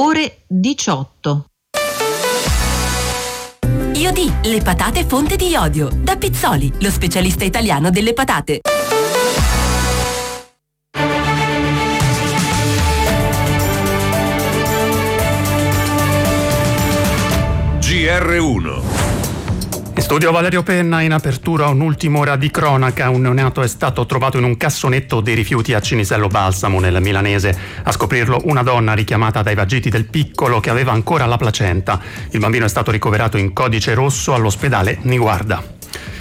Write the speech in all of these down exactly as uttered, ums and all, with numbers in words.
ore diciotto. Iodi, le patate fonte di iodio. Da Pizzoli, lo specialista italiano delle patate. G R uno. In studio Valerio Penna. In apertura un'ultima ora di cronaca. Un neonato è stato trovato in un cassonetto dei rifiuti a Cinisello Balsamo, nel milanese. A scoprirlo una donna richiamata dai vagiti del piccolo che aveva ancora la placenta. Il bambino è stato ricoverato in codice rosso all'ospedale Niguarda.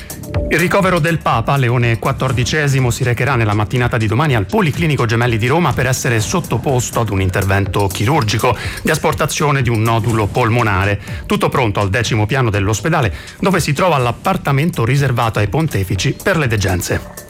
Il ricovero del Papa Leone quattordicesimo si recherà nella mattinata di domani al Policlinico Gemelli di Roma per essere sottoposto ad un intervento chirurgico di asportazione di un nodulo polmonare. Tutto pronto al decimo piano dell'ospedale, dove si trova l'appartamento riservato ai pontefici per le degenze.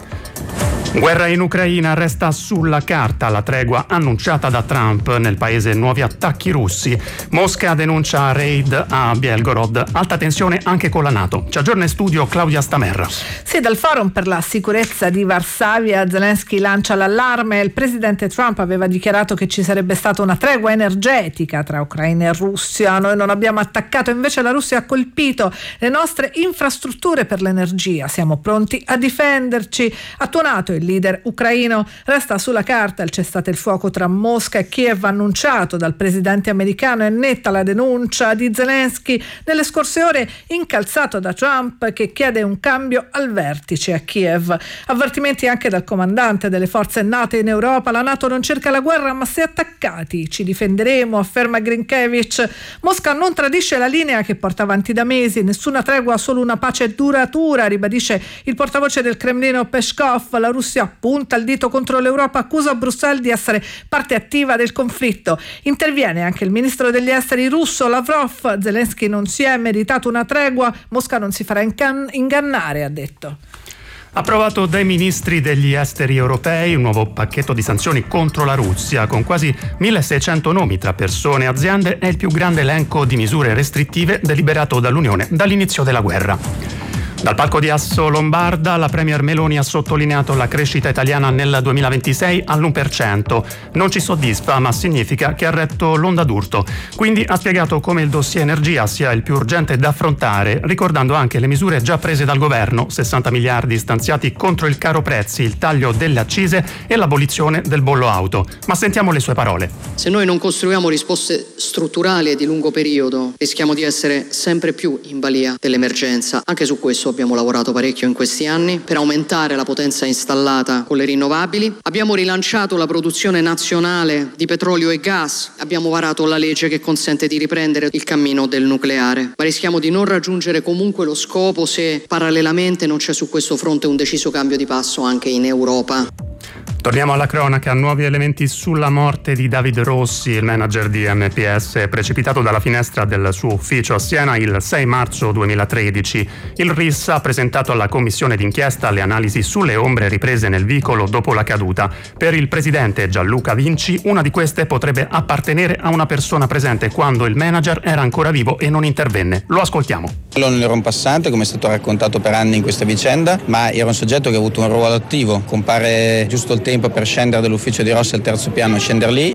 Guerra in Ucraina, resta sulla carta la tregua annunciata da Trump. Nel paese nuovi attacchi russi. Mosca denuncia raid a Belgorod. Alta tensione anche con la NATO. Ci aggiorna in studio Claudia Stamerra. Sì, dal Forum per la sicurezza di Varsavia Zelensky lancia l'allarme. Il presidente Trump aveva dichiarato che ci sarebbe stata una tregua energetica tra Ucraina e Russia. Noi non abbiamo attaccato, invece la Russia ha colpito le nostre infrastrutture per l'energia. Siamo pronti a difenderci. Ha tuonato il leader ucraino. Resta sulla carta il cessate il fuoco tra Mosca e Kiev annunciato dal presidente americano. È netta la denuncia di Zelensky nelle scorse ore, incalzato da Trump, che chiede un cambio al vertice a Kiev. Avvertimenti anche dal comandante delle forze NATO in Europa. La NATO non cerca la guerra, ma se attaccati ci difenderemo, afferma Grinkiewicz. Mosca non tradisce la linea che porta avanti da mesi. Nessuna tregua, solo una pace duratura, ribadisce il portavoce del Cremlino Peskov. La Russia punta il dito contro l'Europa, accusa Bruxelles di essere parte attiva del conflitto. Interviene anche il ministro degli esteri russo Lavrov. Zelensky non si è meritato una tregua, Mosca non si farà incan- ingannare, ha detto. Approvato dai ministri degli esteri europei un nuovo pacchetto di sanzioni contro la Russia con quasi milleseicento nomi tra persone e aziende. È il più grande elenco di misure restrittive deliberato dall'Unione dall'inizio della guerra. Dal palco di Asso Lombarda la premier Meloni ha sottolineato la crescita italiana nel duemilaventisei all'uno per cento. Non ci soddisfa, ma significa che ha retto l'onda d'urto. Quindi ha spiegato come il dossier energia sia il più urgente da affrontare, ricordando anche le misure già prese dal governo, sessanta miliardi stanziati contro il caro prezzi, il taglio delle accise e l'abolizione del bollo auto. Ma sentiamo le sue parole. Se noi non costruiamo risposte strutturali e di lungo periodo, rischiamo di essere sempre più in balia dell'emergenza. Anche su questo abbiamo lavorato parecchio in questi anni per aumentare la potenza installata con le rinnovabili. Abbiamo rilanciato la produzione nazionale di petrolio e gas. Abbiamo varato la legge che consente di riprendere il cammino del nucleare. Ma rischiamo di non raggiungere comunque lo scopo se parallelamente non c'è su questo fronte un deciso cambio di passo anche in Europa. Torniamo alla cronaca. Nuovi elementi sulla morte di David Rossi, il manager di M P S, precipitato dalla finestra del suo ufficio a Siena il sei marzo duemilatredici. Il R I S ha presentato alla commissione d'inchiesta le analisi sulle ombre riprese nel vicolo dopo la caduta. Per il presidente Gianluca Vinci, una di queste potrebbe appartenere a una persona presente quando il manager era ancora vivo e non intervenne. Lo ascoltiamo. Non era un passante, come è stato raccontato per anni in questa vicenda, ma era un soggetto che ha avuto un ruolo attivo. Compare giusto il tempo per scendere dall'ufficio di Rossi al terzo piano e scendere lì.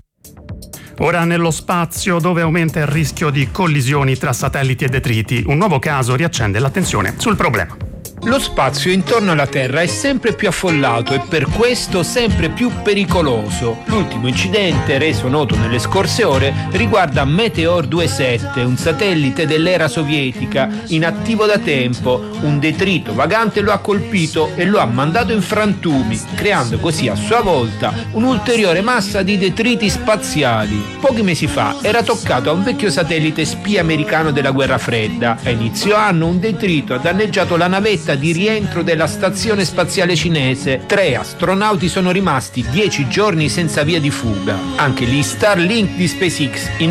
Ora nello spazio, dove aumenta il rischio di collisioni tra satelliti e detriti. Un nuovo caso riaccende l'attenzione sul problema. Lo spazio intorno alla Terra è sempre più affollato e per questo sempre più pericoloso. L'ultimo incidente, reso noto nelle scorse ore, riguarda Meteor ventisette, un satellite dell'era sovietica, inattivo da tempo. Un detrito vagante lo ha colpito e lo ha mandato in frantumi, creando così a sua volta un'ulteriore massa di detriti spaziali. Pochi mesi fa era toccato a un vecchio satellite spia americano della guerra fredda. A inizio anno un detrito ha danneggiato la navetta di rientro della stazione spaziale cinese. Tre astronauti sono rimasti dieci giorni senza via di fuga. Anche gli Starlink di SpaceX in